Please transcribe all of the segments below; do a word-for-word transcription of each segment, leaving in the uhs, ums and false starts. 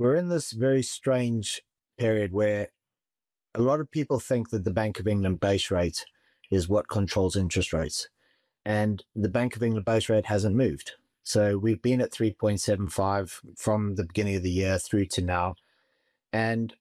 we're in this very strange period where a lot of people think that the Bank of England base rate is what controls interest rates. And the Bank of England base rate hasn't moved. So we've been at three point seven five from the beginning of the year through to now. And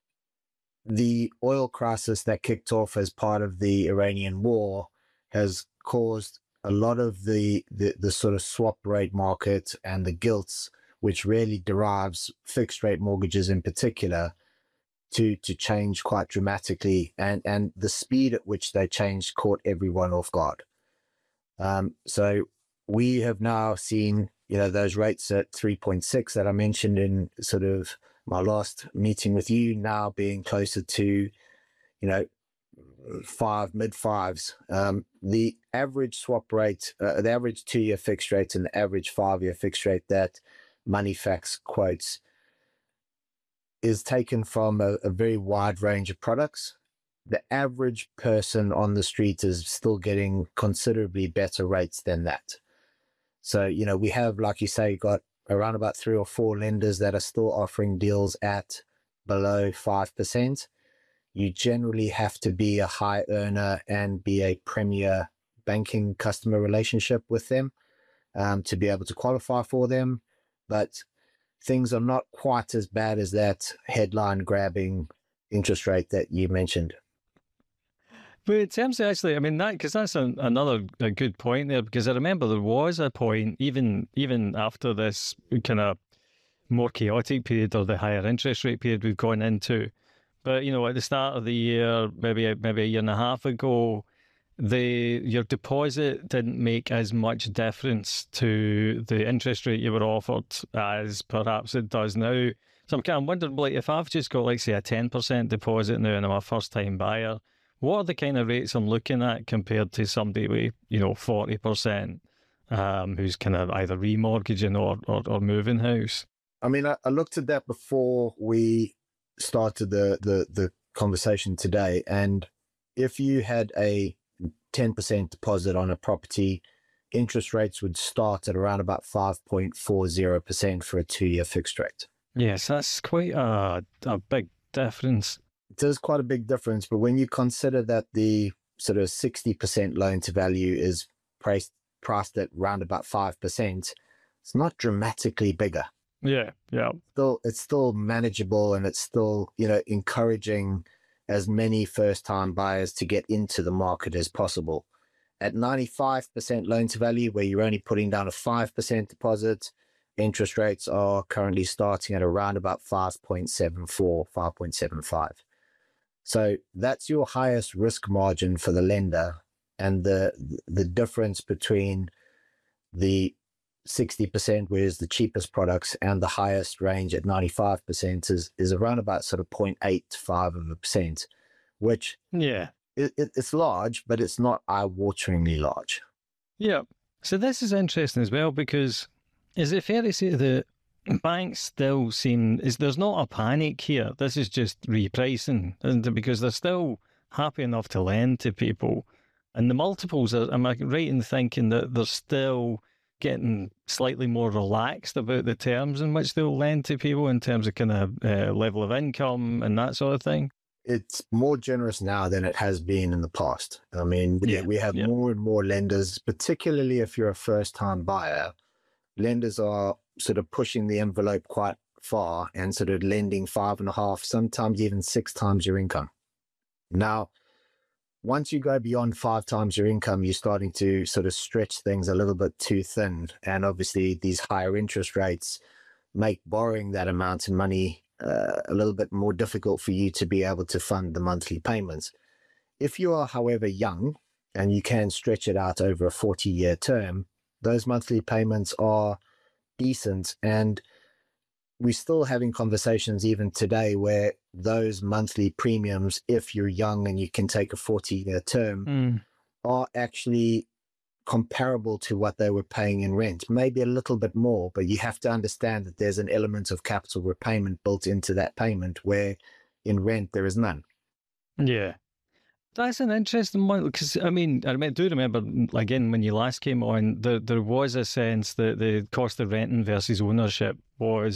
the oil crisis that kicked off as part of the Iranian war has caused a lot of the, the, the sort of swap rate market and the gilts, which really derives fixed rate mortgages in particular, to to change quite dramatically. And, and the speed at which they changed caught everyone off guard. Um, so we have now seen, you know, those rates at three point six that I mentioned in sort of my last meeting with you now being closer to, you know, five, mid fives. Um, the average swap rate, uh, the average two-year fixed rate and the average five-year fixed rate that Moneyfacts quotes is taken from a, a very wide range of products. The average person on the street is still getting considerably better rates than that. So, you know, we have, like you say, got around about three or four lenders that are still offering deals at below five percent. You generally have to be a high earner and be a premier banking customer relationship with them um, to be able to qualify for them. But things are not quite as bad as that headline grabbing interest rate that you mentioned. But in terms of actually, I mean, that, because that's a, another a good point there, because I remember there was a point, even even after this kind of more chaotic period or the higher interest rate period we've gone into. But, you know, at the start of the year, maybe maybe a year and a half ago, the your deposit didn't make as much difference to the interest rate you were offered as perhaps it does now. So I'm kind of wondering, like, if I've just got, like, say, a ten percent deposit now and I'm a first-time buyer, what are the kind of rates I'm looking at compared to somebody with, you know, forty percent um, who's kind of either remortgaging or, or, or moving house? I mean, I, I looked at that before we started the, the, the conversation today. And if you had a ten percent deposit on a property, interest rates would start at around about five point four zero percent for a two-year fixed rate. Yes, that's quite a, a big difference. It is quite a big difference, but when you consider that the sort of sixty percent loan to value is priced, priced at around about five percent, it's not dramatically bigger. Yeah, yeah. Still, it's still manageable, and it's still, you know, encouraging as many first-time buyers to get into the market as possible. At ninety-five percent loan to value, where you're only putting down a five percent deposit, interest rates are currently starting at around about five point seven four, five point seven five. So that's your highest risk margin for the lender, and the the difference between the sixty percent, whereas the cheapest products, and the highest range at ninety-five percent is, is around about sort of zero point eight five of a percent, which yeah, it, it, it's large, but it's not eye-wateringly large. Yeah. So this is interesting as well, because is it fair to say that banks still seem, is there's not a panic here? This is just repricing, isn't it? Because they're still happy enough to lend to people. And the multiples, are, am I right in thinking that they're still getting slightly more relaxed about the terms in which they'll lend to people in terms of kind of uh, level of income and that sort of thing? It's more generous now than it has been in the past. I mean, yeah, we have yeah. more and more lenders, particularly if you're a first-time buyer. Lenders are sort of pushing the envelope quite far and sort of lending five and a half, sometimes even six times your income. Now, once you go beyond five times your income, you're starting to sort of stretch things a little bit too thin. And obviously these higher interest rates make borrowing that amount of money uh, a little bit more difficult for you to be able to fund the monthly payments. If you are, however, young and you can stretch it out over a forty-year term, those monthly payments are decent. And we're still having conversations even today where those monthly premiums, if you're young and you can take a forty-year term, mm. are actually comparable to what they were paying in rent, maybe a little bit more, but you have to understand that there's an element of capital repayment built into that payment where in rent there is none. Yeah. That's an interesting one, because, I mean, I do remember, again, when you last came on, there, there was a sense that the cost of renting versus ownership was